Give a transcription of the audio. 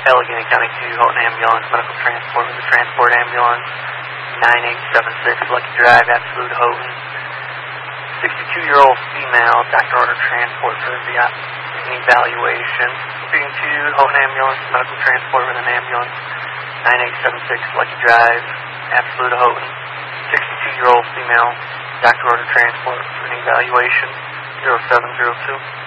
Allegheny County 2, Houghton Ambulance, medical transport with the transport ambulance, 9876 Lucky Drive, Absolute Houghton. 62-year-old female, doctor ordered transport for the evaluation. Speaking to Houghton Ambulance, medical transport with an ambulance, 9876 Lucky Drive, Absolute Houghton. 62-year-old female, doctor ordered transport for an evaluation, 0702.